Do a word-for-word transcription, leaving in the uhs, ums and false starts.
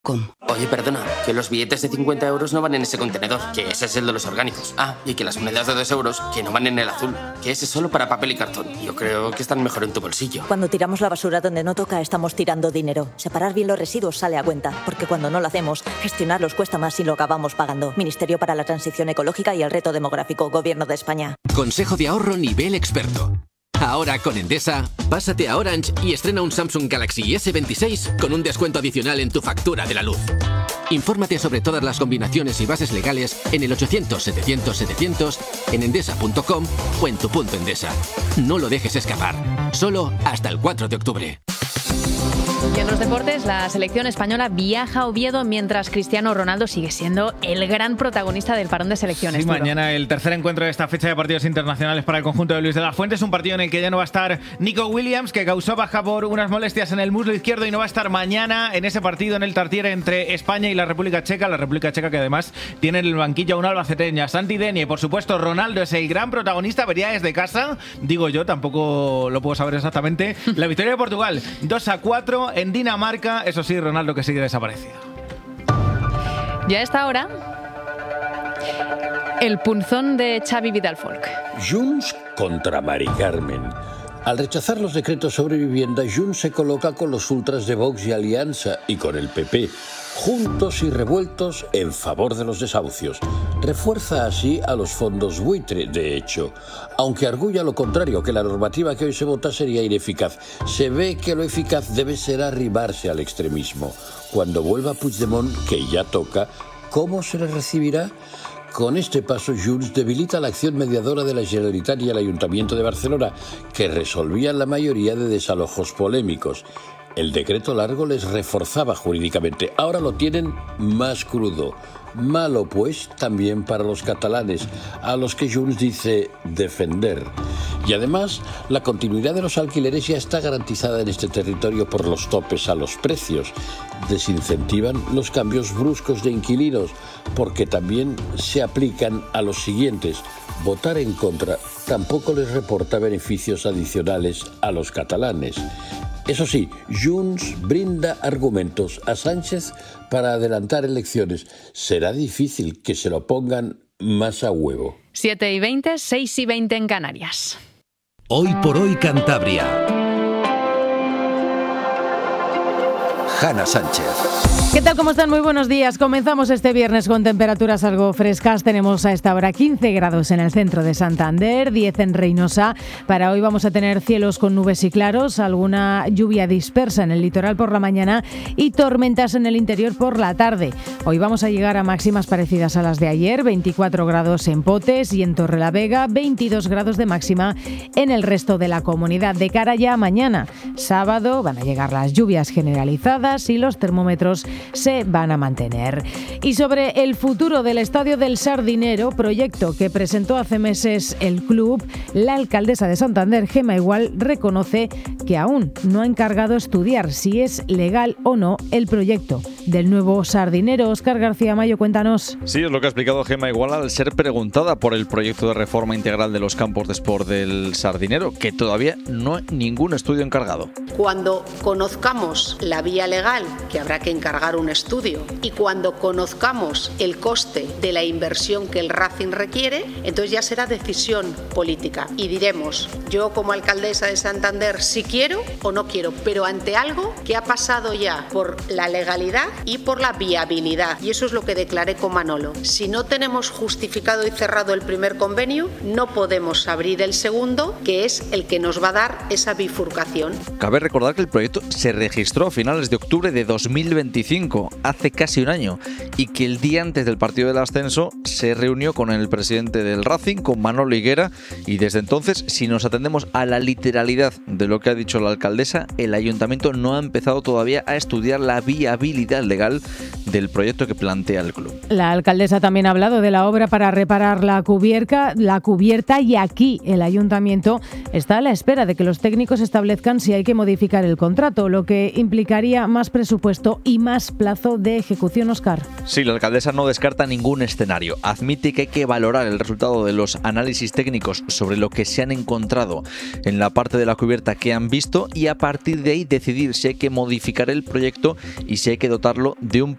Oye, perdona, que los billetes de cincuenta euros no van en ese contenedor, que ese es el de los orgánicos. Ah, y que las monedas de dos euros, que no van en el azul, que ese es solo para papel y cartón. Yo creo que están mejor en tu bolsillo. Cuando tiramos la basura donde no toca, estamos tirando dinero. Separar bien los residuos sale a cuenta, porque cuando no lo hacemos, gestionarlos cuesta más y lo acabamos pagando. Ministerio para la Transición Ecológica y el Reto Demográfico, Gobierno de España. Consejo de ahorro nivel experto. Ahora con Endesa, pásate a Orange y estrena un Samsung Galaxy ese veintiséis con un descuento adicional en tu factura de la luz. Infórmate sobre todas las combinaciones y bases legales en el ochocientos setecientos setecientos, en endesa punto com o en tu punto Endesa. No lo dejes escapar. Solo hasta el cuatro de octubre. Y en los deportes, la selección española viaja a Oviedo mientras Cristiano Ronaldo sigue siendo el gran protagonista del parón de selecciones. Sí, mañana el tercer encuentro de esta fecha de partidos internacionales para el conjunto de Luis de la Fuente. Es un partido en el que ya no va a estar Nico Williams, que causó baja por unas molestias en el muslo izquierdo, y no va a estar mañana en ese partido en el Tartiere entre España y la República Checa. La República Checa que además tiene en el banquillo a un albaceteña, Santi Denie. Por supuesto, Ronaldo es el gran protagonista. Vería desde casa, digo yo, tampoco lo puedo saber exactamente. La victoria de Portugal, dos a cuatro en Dinamarca. Eso sí, Ronaldo que sigue desaparecido. Ya a esta hora, el punzón de Xavi Vidal Folk. Junts contra Mari Carmen. Al rechazar los decretos sobre vivienda, Junts se coloca con los ultras de Vox y Alianza y con el P P, juntos y revueltos en favor de los desahucios. Refuerza así a los fondos buitre, de hecho, aunque arguya lo contrario, que la normativa que hoy se vota sería ineficaz. Se ve que lo eficaz debe ser arrimarse al extremismo. Cuando vuelva Puigdemont, que ya toca, ¿cómo se le recibirá? Con este paso, Junts debilita la acción mediadora de la Generalitat y el Ayuntamiento de Barcelona, que resolvían la mayoría de desalojos polémicos. El decreto largo les reforzaba jurídicamente. Ahora lo tienen más crudo. Malo, pues, también para los catalanes, a los que Junts dice defender. Y además, la continuidad de los alquileres ya está garantizada en este territorio por los topes a los precios. Desincentivan los cambios bruscos de inquilinos, porque también se aplican a los siguientes. Votar en contra tampoco les reporta beneficios adicionales a los catalanes. Eso sí, Junts brinda argumentos a Sánchez para adelantar elecciones. Será difícil que se lo pongan más a huevo. siete y veinte, seis y veinte en Canarias. Hoy por hoy Cantabria. Hanna Sánchez. ¿Qué tal? ¿Cómo están? Muy buenos días. Comenzamos este viernes con temperaturas algo frescas. Tenemos a esta hora quince grados en el centro de Santander, diez en Reynosa. Para hoy vamos a tener cielos con nubes y claros, alguna lluvia dispersa en el litoral por la mañana y tormentas en el interior por la tarde. Hoy vamos a llegar a máximas parecidas a las de ayer, veinticuatro grados en Potes y en Torrelavega, veintidós grados de máxima en el resto de la comunidad. De cara ya a mañana, sábado, van a llegar las lluvias generalizadas y los termómetros se van a mantener. Y sobre el futuro del Estadio del Sardinero, proyecto que presentó hace meses el club, la alcaldesa de Santander, Gemma Igual, reconoce que aún no ha encargado estudiar si es legal o no el proyecto del nuevo Sardinero. Óscar García Mayo, cuéntanos. Sí, es lo que ha explicado Gemma Igual al ser preguntada por el proyecto de reforma integral de los campos de sport del Sardinero, que todavía no hay ningún estudio encargado. Cuando conozcamos la vía legal, que habrá que encargar un estudio, y cuando conozcamos el coste de la inversión que el Racing requiere, entonces ya será decisión política y diremos, yo como alcaldesa de Santander si quiero o no quiero, pero ante algo que ha pasado ya por la legalidad y por la viabilidad, y eso es lo que declaré con Manolo. Si no tenemos justificado y cerrado el primer convenio, no podemos abrir el segundo, que es el que nos va a dar esa bifurcación. Cabe recordar que el proyecto se registró a finales de octubre de dos mil veinticinco, hace casi un año, y que el día antes del partido del ascenso se reunió con el presidente del Racing, con Manolo Higuera, y desde entonces, si nos atendemos a la literalidad de lo que ha dicho la alcaldesa, el ayuntamiento no ha empezado todavía a estudiar la viabilidad legal del proyecto que plantea el club. La alcaldesa también ha hablado de la obra para reparar la cubierta, la cubierta y aquí el ayuntamiento está a la espera de que los técnicos establezcan si hay que modificar el contrato, lo que implicaría más presupuesto y más plazo de ejecución, Óscar. Sí, la alcaldesa no descarta ningún escenario. Admite que hay que valorar el resultado de los análisis técnicos sobre lo que se han encontrado en la parte de la cubierta que han visto y a partir de ahí decidir si hay que modificar el proyecto y si hay que dotarlo de un